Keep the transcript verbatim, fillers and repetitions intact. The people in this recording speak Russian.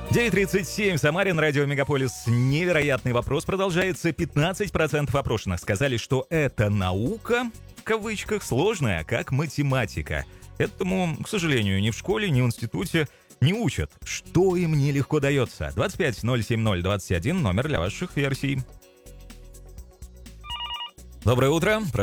девять тридцать семь, Самарин, радио Мегаполис. Невероятный вопрос продолжается. пятнадцать процентов опрошенных сказали, что это наука, в кавычках, сложная, как математика. Этому, к сожалению, ни в школе, ни в институте не учат. Что им нелегко дается? двадцать пять ноль семь ноль двадцать один, номер для ваших версий. Доброе утро.